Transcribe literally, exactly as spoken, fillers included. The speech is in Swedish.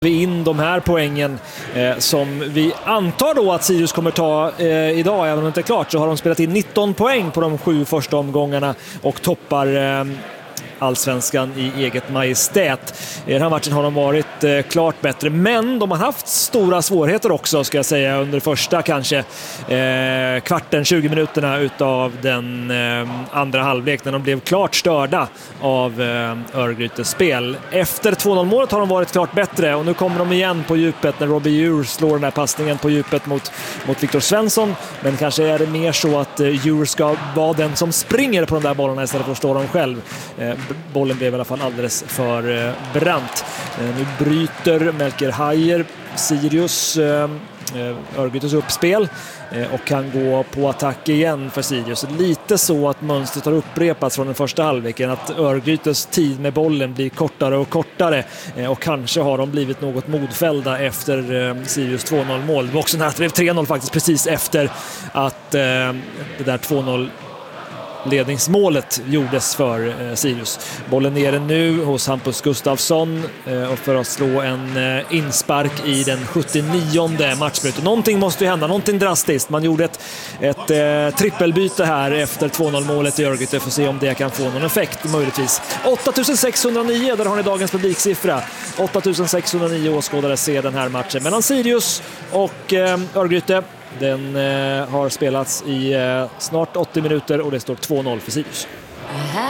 vi in de här poängen eh, som vi antar då att Sirius kommer ta eh, idag, även om det inte är klart, så har de spelat in nitton poäng på de sju första omgångarna och toppar eh, allsvenskan i eget majestät. I den här matchen har de varit eh, klart bättre, men de har haft stora svårigheter också, ska jag säga, under första kanske eh, kvarten, tjugo minuterna utav den eh, andra halvlek, när de blev klart störda av eh, Örgrytes spel. Efter två noll målet har de varit klart bättre, och nu kommer de igen på djupet när Robbie Djur slår den här passningen på djupet mot, mot Viktor Svensson, men kanske är det mer så att eh, Djur ska vara den som springer på de där bollarna istället för att slå dem själv. Eh, bollen blev i alla fall alldeles för eh, brant. Eh, nu bryter Melker Hajer Sirius eh, Örgrytes uppspel eh, och kan gå på attack igen för Sirius. Lite så att mönstret har upprepats från den första halvleken, att Örgrytes tid med bollen blir kortare och kortare, eh, och kanske har de blivit något modfällda efter eh, Sirius två noll mål. Det var också nära att det blev tre noll faktiskt precis efter att eh, det där två noll ledningsmålet gjordes för eh, Sirius. Bollen nere nu hos Hampus Gustafsson eh, och för att slå en eh, inspark i den sjuttionionde matchminuten. Någonting måste ju hända, någonting drastiskt. Man gjorde ett, ett eh, trippelbyte här efter två noll målet i Örgryte, för att se om det kan få någon effekt möjligtvis. åtta tusen sexhundranio, där har ni dagens publiksiffra. åtta tusen sexhundranio åskådare ser den här matchen mellan Sirius och eh, Örgryte. Den eh, har spelats i eh, snart åttio minuter och det står två noll för Sirius.